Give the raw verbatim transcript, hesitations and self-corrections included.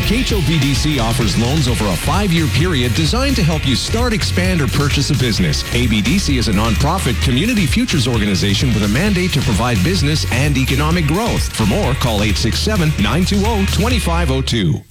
K H O B D C offers loans over a five-year period designed to help you start, expand, or purchase a business. A B D C is a nonprofit community futures organization with a mandate to provide business and economic growth. For more, call eight six seven, nine two zero, two five zero two.